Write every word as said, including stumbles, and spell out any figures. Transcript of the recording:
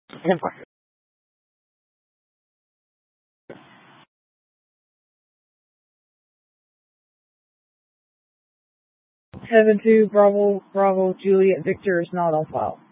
And of course, seven two Bravo Bravo Juliet Victor is not on file.